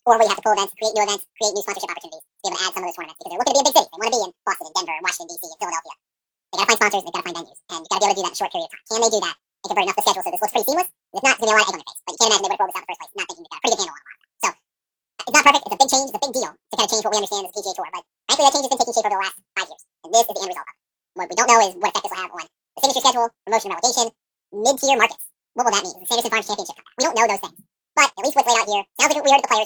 or where you have to pull events, create new sponsorship opportunities to be able to add some of those tournaments because they're looking to be in big cities. They want to be in Boston and Denver and Washington, D.C. and Philadelphia. They got to find sponsors, they got to find venues, and you got to be able to do that in a short period of time. Can they do that and convert enough the schedule so this looks pretty seamless? If not, it's going to be a lot of egg on their face. But you can't imagine they would have rolled this out in the first place, not thinking they got a pretty good handle on a lot of that. So it's not perfect. It's a big change. It's a big deal to kind of change what we understand as the PGA Tour. But frankly, that change has been taking shape over the last 5 years, and this is the end result of it. What we don't know is what effect this will have on the signature schedule, promotion and relegation, mid-tier markets. What will that mean? The Sanderson Farms Championship. We don't know those things. But at least what's laid out here sounds like what we heard at the players